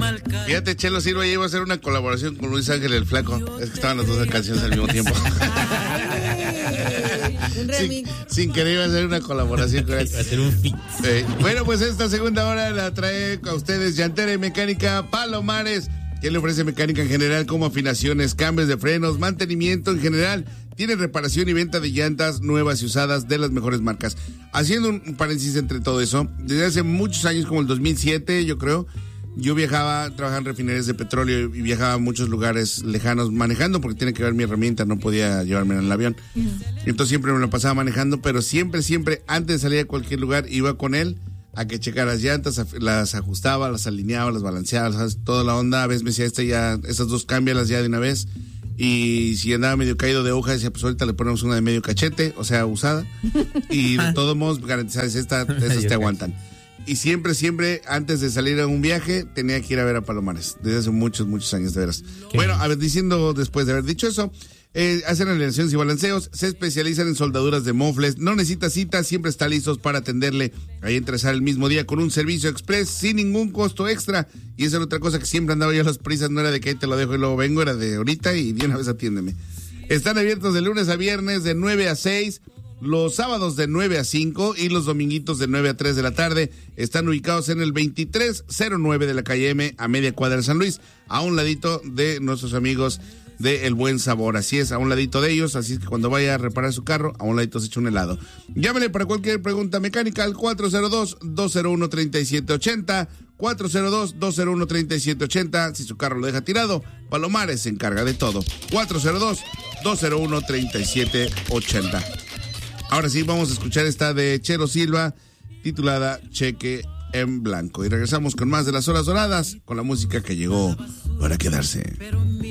Fíjate, Chelo Silva ya iba a hacer una colaboración con Luis Ángel el Flaco. Es que estaban las dos canciones al mismo tiempo. Un remix. Sin querer iba a hacer una colaboración con él. Va a ser un fit. Bueno, pues esta segunda hora la trae a ustedes Llantera y Mecánica Palomares, que le ofrece mecánica en general como afinaciones, cambios de frenos, mantenimiento en general. Tiene reparación y venta de llantas nuevas y usadas de las mejores marcas. Haciendo un paréntesis entre todo eso, desde hace muchos años, como el 2007, yo creo, yo trabajaba en refinerías de petróleo y viajaba a muchos lugares lejanos manejando porque tiene que ver mi herramienta, no podía llevarme en el avión. Entonces siempre me lo pasaba manejando, pero siempre, antes de salir a cualquier lugar, iba con él a que checara las llantas, las ajustaba, las alineaba, las balanceaba, ¿sabes? Toda la onda. A veces me decía, estas dos cámbialas ya de una vez. Y si andaba medio caído de hoja, decía, pues ahorita le ponemos una de medio cachete, o sea, usada. Y de todos modos, garantizar, esas te aguantan. Y siempre, antes de salir a un viaje, tenía que ir a ver a Palomares. Desde hace muchos años, de veras. Bueno, después de haber dicho eso, hacen alineaciones y balanceos, se especializan en soldaduras de mofles, no necesita cita, siempre está listos para atenderle. Ahí entresar el mismo día con un servicio express sin ningún costo extra. Y esa era otra cosa que siempre andaba yo a las prisas, no era de que ahí te lo dejo y luego vengo, era de ahorita y de una vez atiéndeme. Están abiertos de lunes a viernes de 9 a 6, los sábados de 9 a 5 y los dominguitos de 9 a 3 de la tarde. Están ubicados en el 2309 de la calle M, a media cuadra de San Luis, a un ladito de nuestros amigos de El Buen Sabor. Así es, a un ladito de ellos, así es que cuando vaya a reparar su carro, a un ladito se echa un helado. Llámele para cualquier pregunta mecánica al 402-201-3780, 402-201-3780. Si su carro lo deja tirado, Palomares se encarga de todo. 402-201-3780. Ahora sí, vamos a escuchar esta de Chelo Silva, titulada Cheque en Blanco. Y regresamos con más de Las Horas Doradas, con la música que llegó para quedarse.